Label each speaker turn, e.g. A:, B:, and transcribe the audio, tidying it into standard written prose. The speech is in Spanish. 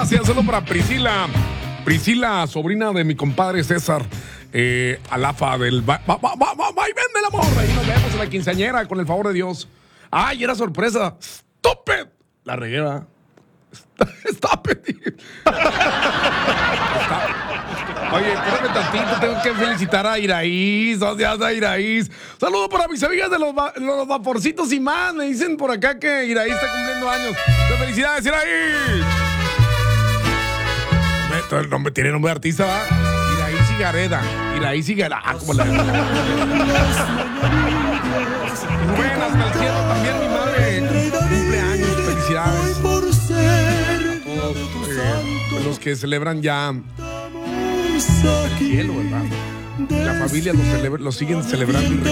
A: Gracias, solo para Priscila. Priscila, sobrina de mi compadre César. Alafa del vaivén del amor. Ahí nos vemos en la quinceañera, con el favor de Dios. ¡Ay, era sorpresa! ¡Stupid! La regué, ¿verdad? ¡Stupid! Oye, espérame tantito, tengo que felicitar a Iraíz, 2 días a Iraíz. Saludo para mis amigas de los vaporcitos y más. Me dicen por acá que Iraíz está cumpliendo años. ¡Felicidades, Iraíz! El nombre, tiene nombre de artista, ¿va? Iraíz Gareda. Iraíz Gareda. Como la... Rubén, hasta el cielo también, mi madre cumpleaños. Felicidades a todos los que celebran ya el cielo, ¿verdad? La familia lo siguen celebrando.